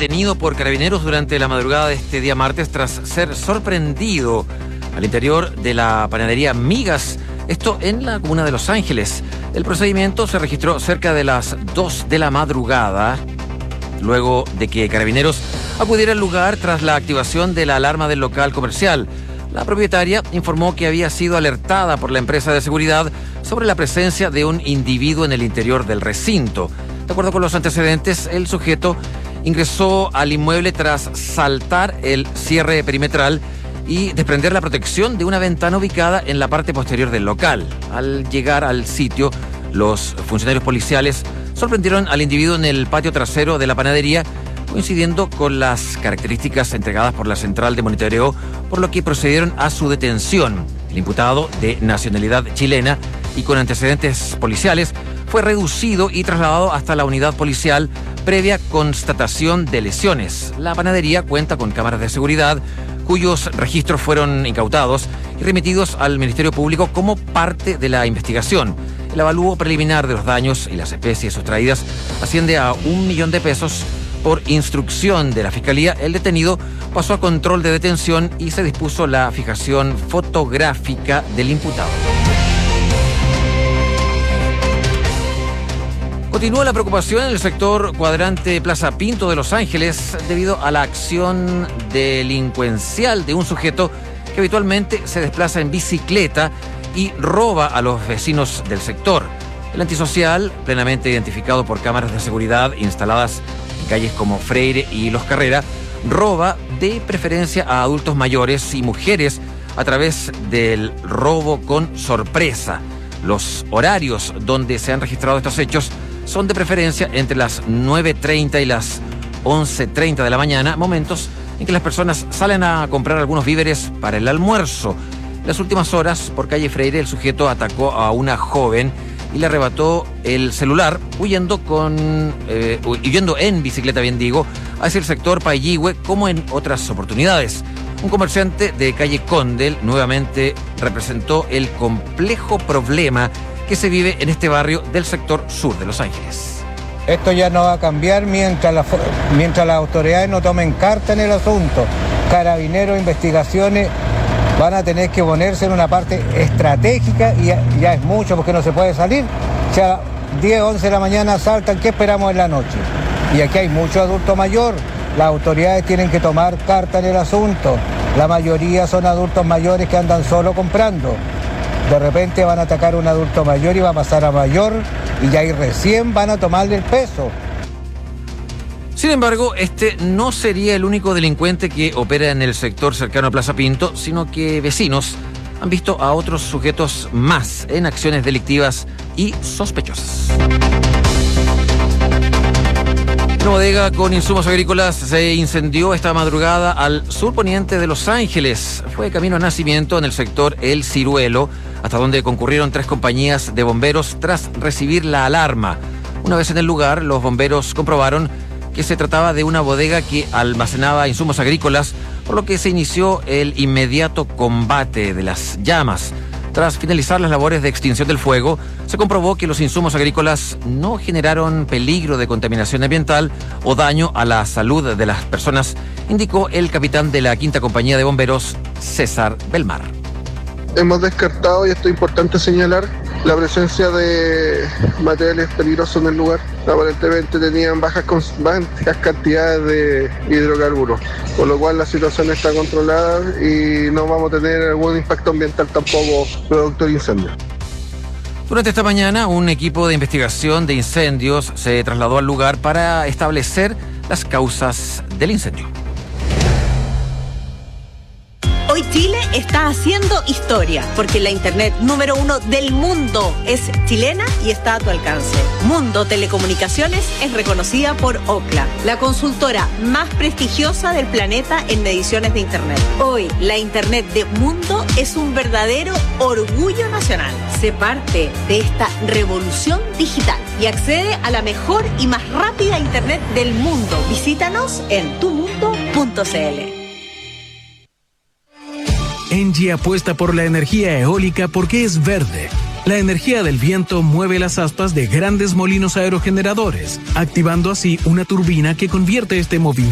detenido por carabineros durante la madrugada de este día martes tras ser sorprendido al interior de la panadería Migas, esto en la comuna de Los Ángeles. El procedimiento se registró cerca de las 2 de la madrugada, luego de que carabineros acudiera al lugar tras la activación de la alarma del local comercial. La propietaria informó que había sido alertada por la empresa de seguridad sobre la presencia de un individuo en el interior del recinto. De acuerdo con los antecedentes, el sujeto ingresó al inmueble tras saltar el cierre perimetral y desprender la protección de una ventana ubicada en la parte posterior del local. Al llegar al sitio, los funcionarios policiales sorprendieron al individuo en el patio trasero de la panadería, coincidiendo con las características entregadas por la central de monitoreo, por lo que procedieron a su detención. El imputado, de nacionalidad chilena y con antecedentes policiales, fue reducido y trasladado hasta la unidad policial previa constatación de lesiones. La panadería cuenta con cámaras de seguridad, cuyos registros fueron incautados y remitidos al Ministerio Público como parte de la investigación. El avalúo preliminar de los daños y las especies sustraídas asciende a $1.000.000. Por instrucción de la Fiscalía, el detenido pasó a control de detención y se dispuso la fijación fotográfica del imputado. Continúa la preocupación en el sector cuadrante Plaza Pinto de Los Ángeles debido a la acción delincuencial de un sujeto que habitualmente se desplaza en bicicleta y roba a los vecinos del sector. El antisocial, plenamente identificado por cámaras de seguridad instaladas en calles como Freire y Los Carrera, roba de preferencia a adultos mayores y mujeres a través del robo con sorpresa. Los horarios donde se han registrado estos hechos son de preferencia entre las 9:30 y las 11:30 de la mañana, momentos en que las personas salen a comprar algunos víveres para el almuerzo. En las últimas horas, por calle Freire, el sujeto atacó a una joven y le arrebató el celular, huyendo en bicicleta, hacia el sector Pailligüe, como en otras oportunidades. Un comerciante de calle Condel nuevamente representó el complejo problema que se vive en este barrio del sector sur de Los Ángeles. Esto ya no va a cambiar mientras las autoridades no tomen carta en el asunto. Carabineros, investigaciones van a tener que ponerse en una parte estratégica y ya es mucho porque no se puede salir. O sea, 10, 11 de la mañana saltan, ¿qué esperamos en la noche? Y aquí hay mucho adulto mayor. Las autoridades tienen que tomar carta en el asunto. La mayoría son adultos mayores que andan solo comprando. De repente van a atacar a un adulto mayor y va a pasar a mayor y ya ahí recién van a tomarle el peso. Sin embargo, este no sería el único delincuente que opera en el sector cercano a Plaza Pinto, sino que vecinos han visto a otros sujetos más en acciones delictivas y sospechosas. Una bodega con insumos agrícolas se incendió esta madrugada al surponiente de Los Ángeles. Fue camino a Nacimiento, en el sector El Ciruelo, hasta donde concurrieron 3 compañías de bomberos tras recibir la alarma. Una vez en el lugar, los bomberos comprobaron que se trataba de una bodega que almacenaba insumos agrícolas, por lo que se inició el inmediato combate de las llamas. Tras finalizar las labores de extinción del fuego, se comprobó que los insumos agrícolas no generaron peligro de contaminación ambiental o daño a la salud de las personas, indicó el capitán de la 5ª Compañía de Bomberos, César Belmar. Hemos descartado, y esto es importante señalar, la presencia de materiales peligrosos en el lugar. Aparentemente tenían bajas cantidades de hidrocarburos, por lo cual la situación está controlada y no vamos a tener algún impacto ambiental tampoco producto de incendio. Durante esta mañana, un equipo de investigación de incendios se trasladó al lugar para establecer las causas del incendio. Hoy Chile está haciendo historia, porque la internet número 1 del mundo es chilena y está a tu alcance. Mundo Telecomunicaciones es reconocida por Ookla, la consultora más prestigiosa del planeta en mediciones de internet. Hoy, la internet de Mundo es un verdadero orgullo nacional. Sé parte de esta revolución digital y accede a la mejor y más rápida internet del mundo. Visítanos en tumundo.cl. Engie apuesta por la energía eólica porque es verde. La energía del viento mueve las aspas de grandes molinos aerogeneradores, activando así una turbina que convierte este movimiento